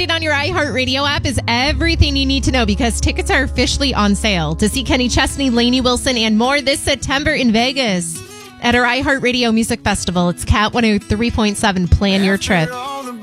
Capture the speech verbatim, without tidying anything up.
Loaded on your iHeartRadio app is everything you need to know because tickets are officially on sale to see Kenny Chesney, Lainey Wilson, and more this September in Vegas at our iHeartRadio Music Festival. It's Cat one oh three point seven. Plan your trip.